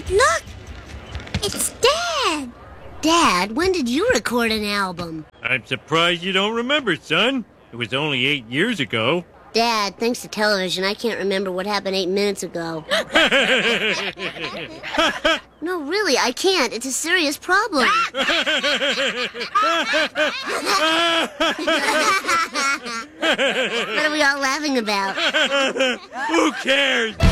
Dad, look! It's Dad! Dad, when did you record an album? I'm surprised you don't remember, son. It was only 8 years ago. Dad, thanks to television, I can't remember what happened 8 minutes ago. No, really, I can't. It's a serious problem. What are we all laughing about? Who cares?